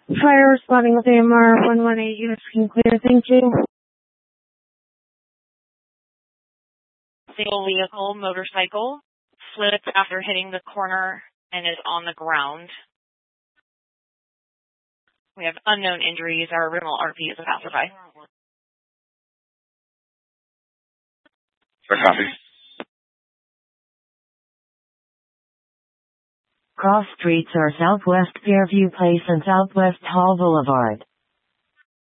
Fire responding with AMR 118 units can clear, thank you. Single vehicle motorcycle slipped after hitting the corner and is on the ground. We have unknown injuries. Our original RP is a passerby. Copy. Cross streets are Southwest Fairview Place and Southwest Hall Boulevard.